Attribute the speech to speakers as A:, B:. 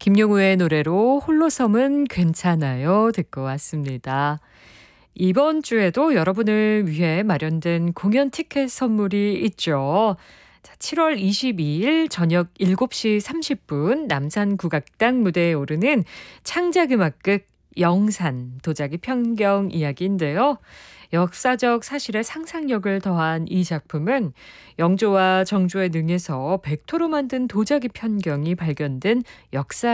A: 김용우의 노래로 홀로섬은 괜찮아요 듣고 왔습니다. 이번 주에도 여러분을 위해 마련된 공연 티켓 선물이 있죠. 자, 7월 22일 저녁 7시 30분 남산국악당 무대에 오르는 창작음악극 영산 도자기 편경 이야기인데요. 역사적 사실의 상상력을 더한 이 작품은 영조와 정조의 능에서 백토로 만든 도자기 편경이 발견된 역사